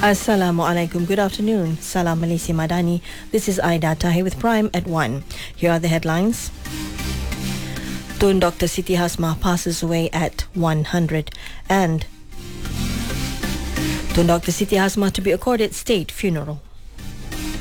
Assalamualaikum. Good afternoon. Salam Malaysia Madani. This is Aida Tahir with Prime at 1. Here are the headlines. Tun Dr. Siti Hasmah passes away at 100. And Tun Dr. Siti Hasmah to be accorded state funeral.